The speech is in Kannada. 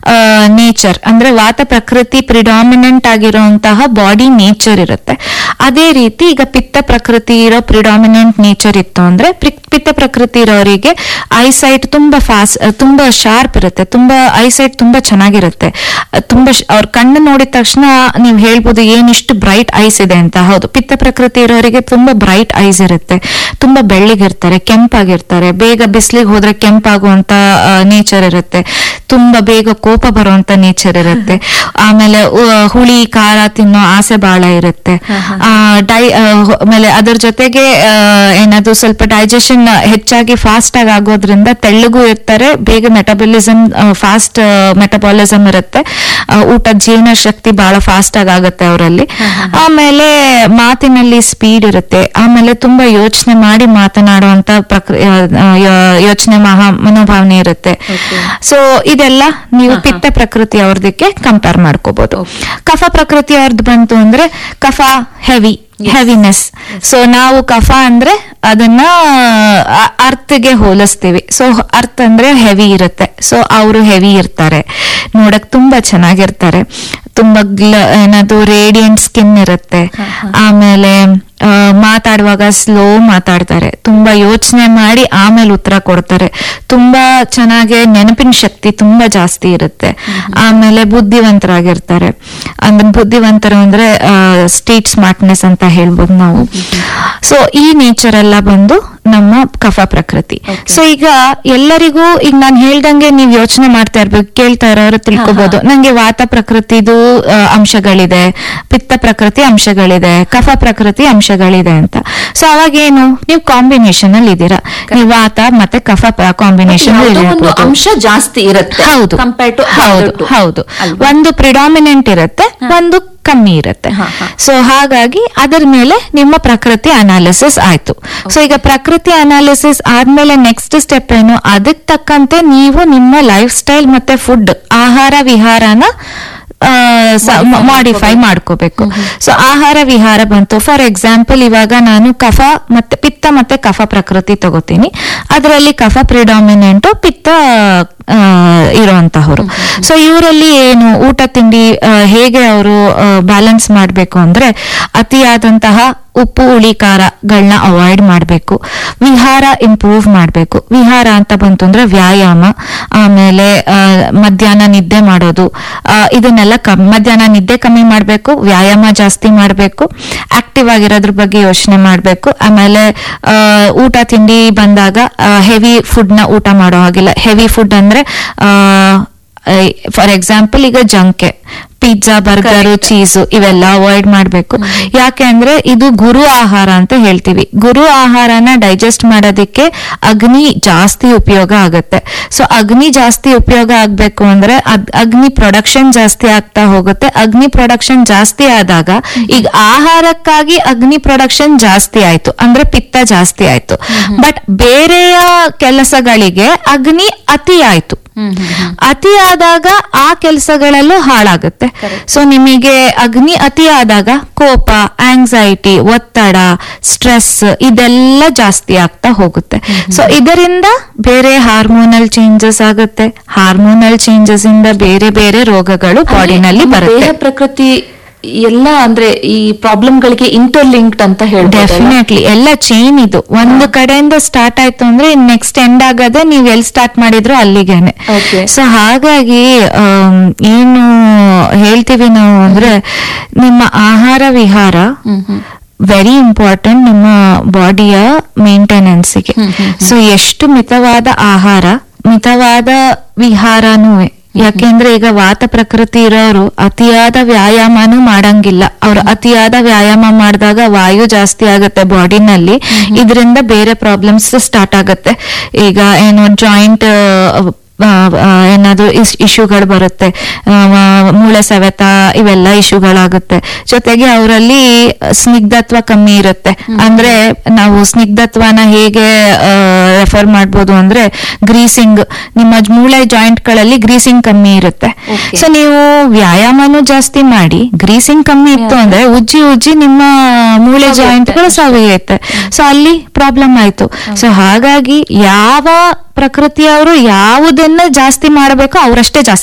ನೇಚರ್ ಅಂದ್ರೆ ವಾತ ಪ್ರಕೃತಿ ಪ್ರಿಡಾಮಿನೆಂಟ್ ಆಗಿರುವಂತಹ ಬಾಡಿ ನೇಚರ್ ಇರುತ್ತೆ. ಅದೇ ರೀತಿ ಈಗ ಪಿತ್ತ ಪ್ರಕೃತಿ ಇರೋ ಪ್ರಿಡಾಮಿನೆಂಟ್ ನೇಚರ್ ಇತ್ತು ಅಂದ್ರೆ ಪಿತ್ತ ಪ್ರಕೃತಿ ಇರೋರಿಗೆ ಐಸೈಟ್ ತುಂಬಾ ತುಂಬಾ ಶಾರ್ಪ್ ಇರುತ್ತೆ, ತುಂಬಾ ಐಸೈಟ್ ತುಂಬಾ ಚೆನ್ನಾಗಿರುತ್ತೆ. ತುಂಬಾ ಅವ್ರ ಕಣ್ಣು ನೋಡಿದ ತಕ್ಷಣ ನೀವು ಹೇಳ್ಬೋದು ಏನಿಷ್ಟು ಬ್ರೈಟ್ ಐಸ್ ಇದೆ ಅಂತ. ಹೌದು, ಪಿತ್ತ ಪ್ರಕೃತಿ ಇರೋರಿಗೆ ತುಂಬಾ ಬ್ರೈಟ್ ಐಸ್ ಇರುತ್ತೆ, ತುಂಬಾ ಬೆಳ್ಳಿಗಿರ್ತಾರೆ, ಕೆಂಪಾಗಿರ್ತಾರೆ, ಬೇಗ ಬಿಸಿಲಿಗೆ ಹೋದ್ರೆ ಕೆಂಪಾಗುವಂತ ನೇಚರ್ ಇರುತ್ತೆ, ತುಂಬಾ ಬೇಗ ಕೋಪ ಬರುವಂತ ನೇಚರ್ ಇರುತ್ತೆ. ಆಮೇಲೆ ಹುಳಿ ಖಾರ ತಿನ್ನೋ ಆಸೆ ಬಹಳ ಇರುತ್ತೆ. ಆಮೇಲೆ ಅದ್ರ ಜೊತೆಗೆ ಏನಾದ್ರು ಸ್ವಲ್ಪ ಡೈಜೆಷನ್ ಹೆಚ್ಚಾಗಿ ಫಾಸ್ಟ್ ಆಗಿ ಆಗೋದ್ರಿಂದ ತೆಳ್ಳಗೂ ಇರ್ತಾರೆ, ಬೇಗ ಮೆಟಬಾಲಿಸಮ್ ಫಾಸ್ಟ್ ಮೆಟಬಾಲಿಸಮ್ ಇರುತ್ತೆ, ಊಟದ ಜೀರ್ಣ ಶಕ್ತಿ ಬಹಳ ಫಾಸ್ಟ್ ಆಗಿ ಆಗುತ್ತೆ ಅವರಲ್ಲಿ. ಆಮೇಲೆ ಮಾತಿನಲ್ಲಿ ಸ್ಪೀಡ್ ಇರುತ್ತೆ, ಆಮೇಲೆ ತುಂಬಾ ಯೋಚನೆ ಮಾಡಿ ಮಾತನಾಡುವಂತ ಯೋಚನೆ ಮನೋಭಾವನೆ ಇರುತ್ತೆ. ಸೊ ಇದೆಲ್ಲ ನೀವು ಪಿತ್ತ ಪ್ರಕೃತಿ ಅವ್ರದಕ್ಕೆ ಕಂಪೇರ್ ಮಾಡ್ಕೋಬಹುದು. ಕಫ ಪ್ರಕೃತಿ ಅವ್ರದ್ದು ಬಂತು ಅಂದ್ರೆ ಕಫ ಹೆವಿನೆಸ್. ಸೊ ನಾವು ಕಫ ಅಂದ್ರೆ ಅದನ್ನ ಅರ್ಥಗೆ ಹೋಲಿಸ್ತೀವಿ. ಸೊ ಅರ್ಥ ಅಂದ್ರೆ ಹೆವಿ ಇರುತ್ತೆ. ಸೊ ಅವರು ಹೆವಿ ಇರ್ತಾರೆ, ನೋಡಕ್ ತುಂಬಾ ಚೆನ್ನಾಗಿರ್ತಾರೆ, ತುಂಬಾ ಏನದು ರೇಡಿಯಂಟ್ ಸ್ಕಿನ್ ಇರುತ್ತೆ. ಆಮೇಲೆ ಮಾತಾಡುವಾಗ ಸ್ಲೋ ಮಾತಾಡ್ತಾರೆ, ತುಂಬಾ ಯೋಚನೆ ಮಾಡಿ ಆಮೇಲೆ ಉತ್ತರ ಕೊಡ್ತಾರೆ, ತುಂಬಾ ಚೆನ್ನಾಗಿ ನೆನಪಿನ ಶಕ್ತಿ ತುಂಬಾ ಜಾಸ್ತಿ ಇರುತ್ತೆ. ಆಮೇಲೆ ಬುದ್ಧಿವಂತರಾಗಿರ್ತಾರೆ. ಅಂದ್ರೆ ಬುದ್ಧಿವಂತರು ಅಂದ್ರೆ ಸ್ಟ್ರೀಟ್ ಸ್ಮಾರ್ಟ್ನೆಸ್ ಅಂತ ಹೇಳ್ಬೋದು ನಾವು. ಸೊ ಈ ನೇಚರ್ ಎಲ್ಲ ಬಂದು ನಮ್ಮ ಕಫ ಪ್ರಕೃತಿ. ಸೊ ಈಗ ಎಲ್ಲರಿಗೂ ಈಗ ನಾನು ಹೇಳ್ದಂಗೆ ನೀವ್ ಯೋಚನೆ ಮಾಡ್ತಾ ಇರ್ಬೇಕು, ಕೇಳ್ತಾ ಇರೋರು ತಿಳ್ಕೊಬಹುದು, ನಂಗೆ ವಾತ ಪ್ರಕೃತಿದು ಅಂಶಗಳಿದೆ, ಪಿತ್ತ ಪ್ರಕೃತಿ ಅಂಶಗಳಿದೆ, ಕಫ ಪ್ರಕೃತಿ ಅಂಶಗಳಿದೆ ಅಂತ. ಸೊ ಅವಾಗ ಏನು, ನೀವು ಕಾಂಬಿನೇಷನ್ ಅಲ್ಲಿ ಇದ್ದೀರಾ, ನೀವು ವಾತ ಮತ್ತೆ ಕಫ ಕಾಂಬಿನೇಷನ್ ಅಂಶ ಜಾಸ್ತಿ ಇರುತ್ತೆ. ಹೌದು ಹೌದು, ಒಂದು ಪ್ರಿಡಾಮಿನೆಂಟ್ ಇರುತ್ತೆ, ಒಂದು ಕಮ್ಮಿ ಇರುತ್ತೆ. ಸೊ ಹಾಗಾಗಿ ಅದರ ಮೇಲೆ ನಿಮ್ಮ ಪ್ರಕೃತಿ ಅನಾಲಿಸಿಸ್ ಆಯ್ತು. ಸೊ ಈಗ ಪ್ರಕೃತಿ ಅನಾಲಿಸಿಸ್ ಆದ್ಮೇಲೆ ನೆಕ್ಸ್ಟ್ ಸ್ಟೆಪ್ ಏನು, ಅದಕ್ಕೆ ತಕ್ಕಂತೆ ನೀವು ನಿಮ್ಮ ಲೈಫ್ ಸ್ಟೈಲ್ ಮತ್ತೆ ಫುಡ್ ಆಹಾರ ವಿಹಾರನ ಮಾಡಿಫೈ ಮಾಡ್ಕೋಬೇಕು. ಸೊ ಆಹಾರ ವಿಹಾರ ಬಂತು. ಫಾರ್ ಎಕ್ಸಾಂಪಲ್ ಇವಾಗ ನಾನು ಕಫ ಮತ್ತೆ ಪಿತ್ತ ಮತ್ತೆ ಕಫ ಪ್ರಕೃತಿ ತಗೋತೀನಿ, ಅದರಲ್ಲಿ ಕಫ ಪ್ರಿಡಾಮಿನೆಂಟ್, ಪಿತ್ತ ಇರುವಂತಹವರು. ಸೊ ಇವರಲ್ಲಿ ಏನು ಊಟ ತಿಂಡಿ ಹೇಗೆ ಅವರು ಬ್ಯಾಲೆನ್ಸ್ ಮಾಡ್ಬೇಕು ಅಂದ್ರೆ ಅತಿಯಾದಂತಹ ಉಪ್ಪು ಹುಳಿ ಖಾರಗಳನ್ನ ಅವಾಯ್ಡ್ ಮಾಡ್ಬೇಕು, ವಿಹಾರ ಇಂಪ್ರೂವ್ ಮಾಡ್ಬೇಕು. ವಿಹಾರ ಅಂತ ಬಂತು ಅಂದ್ರೆ ವ್ಯಾಯಾಮ, ಆಮೇಲೆ ಮಧ್ಯಾಹ್ನ ನಿದ್ದೆ ಮಾಡೋದು, ಇದನ್ನೆಲ್ಲ ಮಧ್ಯಾಹ್ನ ನಿದ್ದೆ ಕಮ್ಮಿ ಮಾಡ್ಬೇಕು, ವ್ಯಾಯಾಮ ಜಾಸ್ತಿ ಮಾಡ್ಬೇಕು, ಆಕ್ಟಿವ್ ಆಗಿರೋದ್ರ ಬಗ್ಗೆ ಯೋಚನೆ ಮಾಡ್ಬೇಕು. ಆಮೇಲೆ ಊಟ ತಿಂಡಿ ಬಂದಾಗ ಹೆವಿ ಫುಡ್ ನ ಊಟ ಮಾಡೋ ಹಾಗಿಲ್ಲ. ಹೆವಿ ಫುಡ್ ಅಂದ್ರೆ ಫಾರ್ ಎಕ್ಸಾಂಪಲ್ ಈಗ ಜಂಕೆ, ಪಿಜ್ಜಾ, ಬರ್ಗರು, ಚೀಸು ಇವೆಲ್ಲ ಅವಾಯ್ಡ್ ಮಾಡ್ಬೇಕು. ಯಾಕೆ ಅಂದ್ರೆ ಇದು ಗುರು ಆಹಾರ ಅಂತ ಹೇಳ್ತೀವಿ. ಗುರು ಆಹಾರನ ಡೈಜೆಸ್ಟ್ ಮಾಡೋದಕ್ಕೆ ಅಗ್ನಿ ಜಾಸ್ತಿ ಉಪಯೋಗ ಆಗುತ್ತೆ. ಸೊ ಅಗ್ನಿ ಜಾಸ್ತಿ ಉಪಯೋಗ ಆಗ್ಬೇಕು ಅಂದ್ರೆ ಅಗ್ನಿ ಪ್ರೊಡಕ್ಷನ್ ಜಾಸ್ತಿ ಆಗ್ತಾ ಹೋಗುತ್ತೆ. ಅಗ್ನಿ ಪ್ರೊಡಕ್ಷನ್ ಜಾಸ್ತಿ ಆದಾಗ ಈಗ ಆಹಾರಕ್ಕಾಗಿ ಅಗ್ನಿ ಪ್ರೊಡಕ್ಷನ್ ಜಾಸ್ತಿ ಆಯ್ತು ಅಂದ್ರೆ ಪಿತ್ತ ಜಾಸ್ತಿ ಆಯ್ತು. ಬಟ್ ಬೇರೆಯ ಕೆಲಸಗಳಿಗೆ ಅಗ್ನಿ ಅತಿ ಆಯ್ತು. ಅತಿ ಆದಾಗ ಆ ಕೆಲಸಗಳಲ್ಲೂ ಹಾಳಾಗುತ್ತೆ. ಸೊ ನಿಮಗೆ ಅಗ್ನಿ ಅತಿ ಆದಾಗ ಕೋಪ, ಆಂಗ್ಸೈಟಿ, ಒತ್ತಡ, ಸ್ಟ್ರೆಸ್ ಇದೆಲ್ಲ ಜಾಸ್ತಿ ಆಗ್ತಾ ಹೋಗುತ್ತೆ. ಸೊ ಇದರಿಂದ ಬೇರೆ ಹಾರ್ಮೋನಲ್ ಚೇಂಜಸ್ ಆಗುತ್ತೆ. ಹಾರ್ಮೋನಲ್ ಚೇಂಜಸ್ ಇಂದ ಬೇರೆ ಬೇರೆ ರೋಗಗಳು ಬಾಡಿನಲ್ಲಿ ಬರುತ್ತೆ. ಪ್ರಕೃತಿ ಎಲ್ಲ ಅಂದ್ರೆ ಈ ಪ್ರಾಬ್ಲಮ್ ಗಳಿಗೆ ಇಂಟರ್ಲಿಂಕ್ಡ್ ಅಂತ ಹೇಳಿ ಡೆಫಿನೆಟ್ಲಿ ಎಲ್ಲ ಚೈನ್. ಇದು ಒಂದು ಕಡೆಯಿಂದ ಸ್ಟಾರ್ಟ್ ಆಯ್ತು ಅಂದ್ರೆ ನೆಕ್ಸ್ಟ್ ಎಂಡ್ ಆಗದೆ ನೀವು ಎಲ್ಲಿ ಸ್ಟಾರ್ಟ್ ಮಾಡಿದ್ರು ಅಲ್ಲಿಗೇನೆ. ಸೊ ಹಾಗಾಗಿ ಏನು ಹೇಳ್ತೀವಿ ನಾವು ಅಂದ್ರೆ ನಿಮ್ಮ ಆಹಾರ ವಿಹಾರ ವೆರಿ ಇಂಪಾರ್ಟೆಂಟ್ ನಿಮ್ಮ ಬಾಡಿಯ ಮೇಂಟೆನೆನ್ಸ್ಗೆ. ಸೊ ಎಷ್ಟು ಮಿತವಾದ ಆಹಾರ, ಮಿತವಾದ ವಿಹಾರನೂ. ಯಾಕೆಂದ್ರೆ ಈಗ ವಾತ ಪ್ರಕೃತಿ ಇರೋರು ಅತಿಯಾದ ವ್ಯಾಯಾಮನೂ ಮಾಡಂಗಿಲ್ಲ. ಅವ್ರು ಅತಿಯಾದ ವ್ಯಾಯಾಮ ಮಾಡಿದಾಗ ವಾಯು ಜಾಸ್ತಿ ಆಗುತ್ತೆ ಬಾಡಿನಲ್ಲಿ, ಇದರಿಂದ ಬೇರೆ ಪ್ರಾಬ್ಲಮ್ಸ್ ಸ್ಟಾರ್ಟ್ ಆಗುತ್ತೆ. ಈಗ ಏನು ಜಾಯಿಂಟ್ ಏನಾದ್ರು ಇಶ್ಯೂಗಳು ಬರುತ್ತೆ, ಮೂಳೆ ಸವೆತ ಇವೆಲ್ಲ ಇಶ್ಯೂಗಳಾಗುತ್ತೆ. ಜೊತೆಗೆ ಅವರಲ್ಲಿ ಸ್ನಿಗ್ಧತ್ವ ಕಮ್ಮಿ ಇರುತ್ತೆ. ಅಂದ್ರೆ ನಾವು ಸ್ನಿಗ್ಧತ್ವನ ಹೇಗೆ ರೆಫರ್ ಮಾಡ್ಬೋದು ಅಂದ್ರೆ ಗ್ರೀಸಿಂಗ್, ನಿಮ್ಮ ಮೂಳೆ ಜಾಯಿಂಟ್ ಗಳಲ್ಲಿ ಗ್ರೀಸಿಂಗ್ ಕಮ್ಮಿ ಇರುತ್ತೆ. ಸೊ ನೀವು ವ್ಯಾಯಾಮನೂ ಜಾಸ್ತಿ ಮಾಡಿ ಗ್ರೀಸಿಂಗ್ ಕಮ್ಮಿ ಇತ್ತು ಅಂದ್ರೆ ಉಜ್ಜಿ ಉಜ್ಜಿ ನಿಮ್ಮ ಮೂಳೆ ಜಾಯಿಂಟ್ ಗಳು ಸವೆಯುತ್ತೆ. ಸೊ ಅಲ್ಲಿ ಪ್ರಾಬ್ಲಮ್ ಆಯ್ತು. ಸೊ ಹಾಗಾಗಿ ಯಾವ ಪ್ರಕೃತಿಯವರು ಯಾವುದನ್ನ ಜಾಸ್ತಿ ಮಾಡಬೇಕೋ ಅವರಷ್ಟೇ ಜಾಸ್ತಿ